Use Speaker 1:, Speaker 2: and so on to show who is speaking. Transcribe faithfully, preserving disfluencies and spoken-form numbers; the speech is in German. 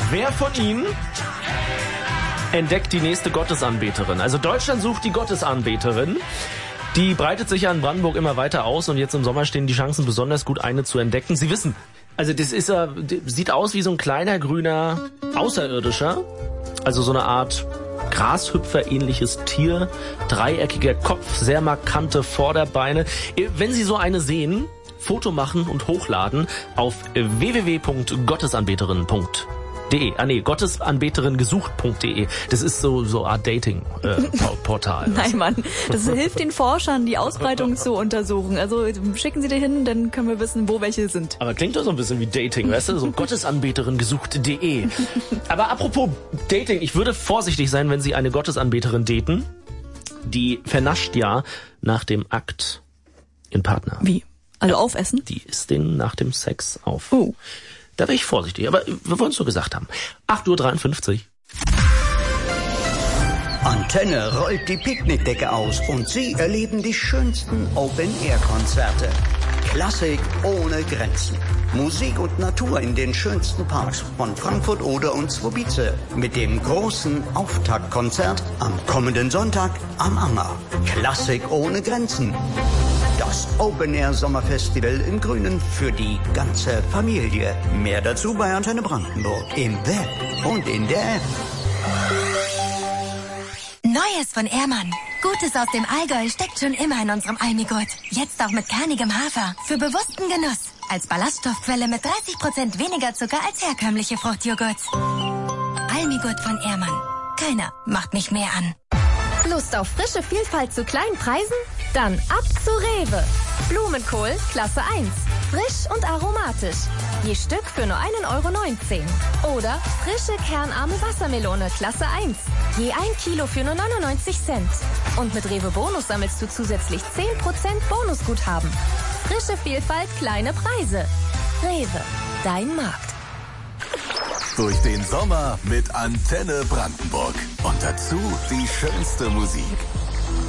Speaker 1: Wer von Ihnen entdeckt die nächste Gottesanbeterin? Also Deutschland sucht die Gottesanbeterin. Die breitet sich ja in Brandenburg immer weiter aus und jetzt im Sommer stehen die Chancen besonders gut, eine zu entdecken. Sie wissen, also das ist ja, sieht aus wie so ein kleiner grüner Außerirdischer, also so eine Art Grashüpfer-ähnliches Tier, dreieckiger Kopf, sehr markante Vorderbeine. Wenn Sie so eine sehen, Foto machen und hochladen auf w w w punkt gottesanbeterin punkt de. Ah nee, gottesanbeterin-gesucht punkt de. Das ist so so eine Art Dating-Portal. Äh,
Speaker 2: Nein, Mann, das hilft den Forschern, die Ausbreitung zu untersuchen. Also schicken Sie die hin, dann können wir wissen, wo welche sind.
Speaker 1: Aber klingt doch so ein bisschen wie Dating, weißt du? So gottesanbeterin-gesucht punkt de. Aber apropos Dating, ich würde vorsichtig sein, wenn Sie eine Gottesanbeterin daten. Die vernascht ja nach dem Akt ihren Partner.
Speaker 2: Wie? Also ja, aufessen?
Speaker 1: Die isst den nach dem Sex auf.
Speaker 2: Oh.
Speaker 1: Da wäre ich vorsichtig, aber wir wollen es so gesagt haben. acht Uhr dreiundfünfzig.
Speaker 3: Antenne rollt die Picknickdecke aus und Sie erleben die schönsten Open-Air-Konzerte. Klassik ohne Grenzen. Musik und Natur in den schönsten Parks von Frankfurt, Oder und Zwobice. Mit dem großen Auftaktkonzert am kommenden Sonntag am Anger. Klassik ohne Grenzen. Das Open-Air-Sommerfestival im Grünen für die ganze Familie. Mehr dazu bei Antenne Brandenburg. Im Web und in der App.
Speaker 4: Neues von Ehrmann. Gutes aus dem Allgäu steckt schon immer in unserem Almigurt. Jetzt auch mit kernigem Hafer. Für bewussten Genuss. Als Ballaststoffquelle mit dreißig Prozent weniger Zucker als herkömmliche Fruchtjoghurt. Almigurt von Ehrmann. Keiner macht mich mehr an.
Speaker 5: Lust auf frische Vielfalt zu kleinen Preisen? Dann ab zu Rewe. Blumenkohl Klasse eins. Frisch und aromatisch. Je Stück für nur ein Euro neunzehn. Oder frische kernarme Wassermelone Klasse eins. Je ein Kilo für nur neunundneunzig Cent. Und mit Rewe Bonus sammelst du zusätzlich zehn Prozent Bonusguthaben. Frische Vielfalt, kleine Preise. Rewe, dein Markt.
Speaker 6: Durch den Sommer mit Antenne Brandenburg. Und dazu die schönste Musik.